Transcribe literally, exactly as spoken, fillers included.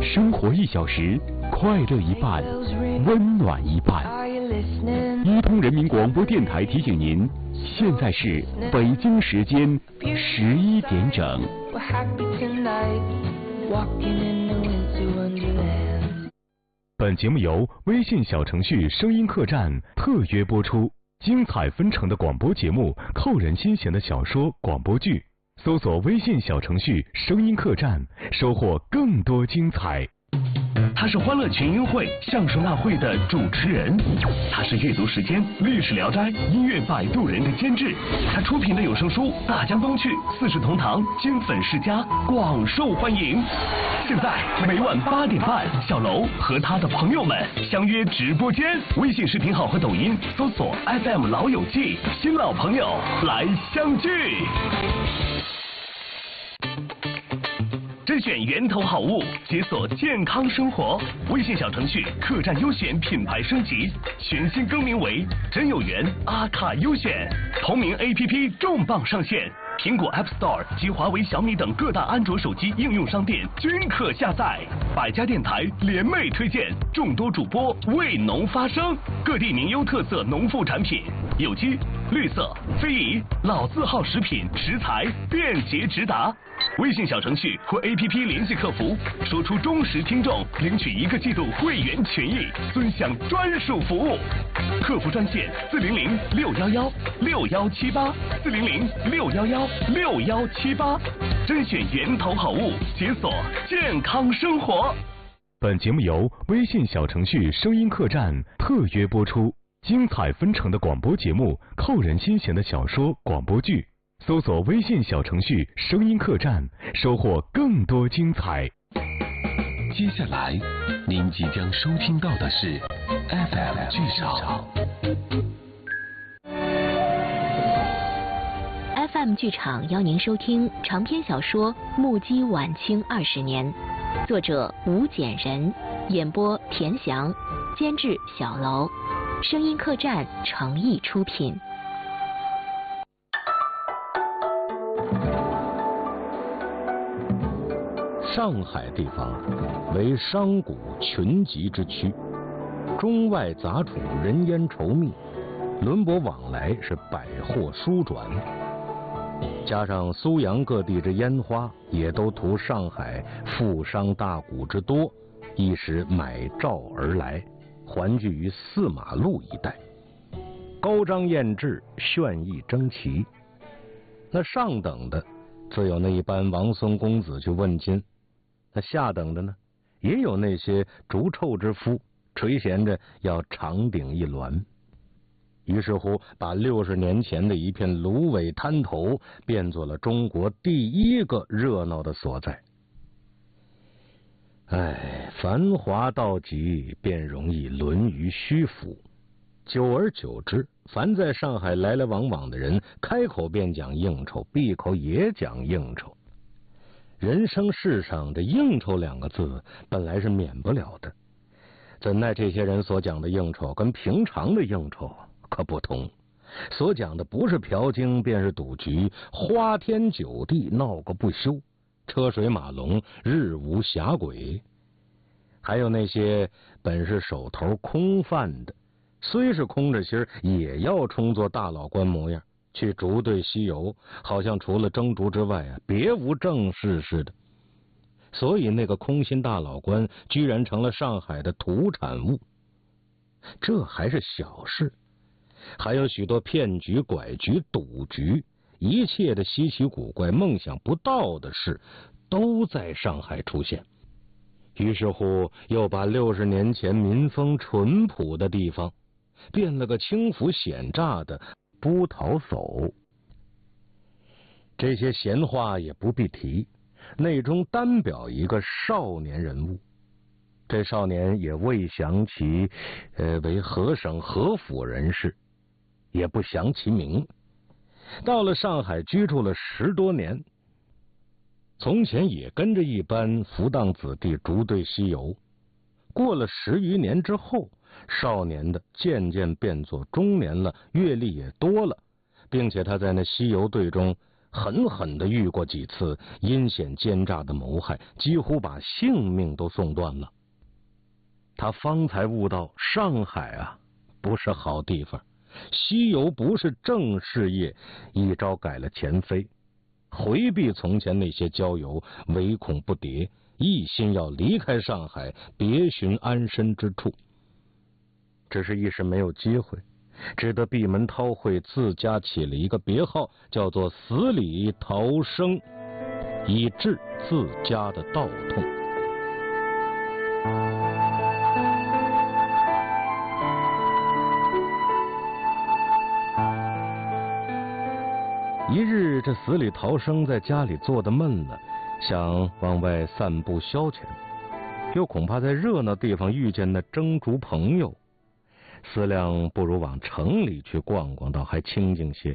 生活一小时，快乐一半，温暖一半。一通人民广播电台提醒您，现在是北京时间十一点整。本节目由微信小程序声音客栈特约播出，精彩纷呈的广播节目，扣人心弦的小说广播剧。搜索微信小程序声音客栈，收获更多精彩。 他是欢乐群英会相声大会的主持人，他是阅读时间历史聊斋音乐摆渡人的监制，他出品的有声书《大江东去》四世同堂金粉世家广受欢迎。现在每晚八点半，小楼和他的朋友们相约直播间，微信视频号和抖音搜索 F M 老友记，新老朋友来相聚。甄选源头好物，解锁健康生活。微信小程序客栈优选品牌升级，全新更名为真有缘阿卡优选。同名 A P P 重磅上线，苹果 App Store 及华为、小米等各大安卓手机应用商店均可下载。百家电台联袂推荐，众多主播为农发声，各地名优特色农副产品，有机、绿色、非遗、老字号食品食材便捷直达。微信小程序或 A P P 联系客服，说出忠实听众，领取一个季度会员权益，尊享专属服务。客服专线四零零六幺幺六幺七八四零零六幺幺六幺七八，甄选源头好物，解锁健康生活。 本节目由微信小程序声音客栈特约播出，精彩纷呈的广播节目，扣人心弦的小说广播剧。搜索微信小程序声音客栈，收获更多精彩。 接下来您即将收听到的是 F M 剧场。 F M 剧场邀您收听长篇小说《目击晚清二十年》，作者吴简人，演播田翔，监制小楼，声音客栈诚意出品。 上海地方为商贾群集之区，中外杂处，人烟稠密，轮舶往来是百货书转，加上苏扬各地之烟花，也都图上海富商大贾之多，一时买召而来，环聚于四马路一带，高张艳质，炫逸争奇。那上等的自有那一般王孙公子去问津，那下等的呢，也有那些逐臭之夫垂涎着要长顶一鸾。于是乎，把六十年前的一片芦苇滩头变作了中国第一个热闹的所在。哎，繁华到极，便容易沦于虚浮。久而久之，凡在上海来来往往的人，开口便讲应酬，闭口也讲应酬。人生世上这应酬两个字本来是免不了的，怎奈这些人所讲的应酬跟平常的应酬可不同，所讲的不是嫖经便是赌局，花天酒地闹个不休，车水马龙，日无暇轨。还有那些本是手头空泛的，虽是空着心也要充作大老官模样，去逐对西游，好像除了争逐之外啊，别无正事似的。所以那个空心大老官居然成了上海的土产物。这还是小事，还有许多骗局、拐局、赌局，一切的稀奇古怪、梦想不到的事，都在上海出现。于是乎，又把六十年前民风淳朴的地方，变了个轻浮险诈的波涛叟。这些闲话也不必提，内中单表一个少年人物。这少年也未详其呃为何省何府人士，也不详其名。到了上海居住了十多年，从前也跟着一般浮荡子弟逐对西游，过了十余年之后，少年的渐渐变作中年了，阅历也多了，并且他在那西游队中狠狠地遇过几次阴险奸诈的谋害，几乎把性命都送断了。他方才悟到，上海啊不是好地方，西游不是正事业，一朝改了前非，回避从前那些交游，唯恐不迭，一心要离开上海，别寻安身之处。只是一时没有机会，只得闭门韬晦，自家起了一个别号，叫做死里逃生，以治自家的道痛。一日，这死里逃生在家里坐得闷了，想往外散步消遣，又恐怕在热闹地方遇见那蒸竹朋友，思量不如往城里去逛逛，倒还清静些。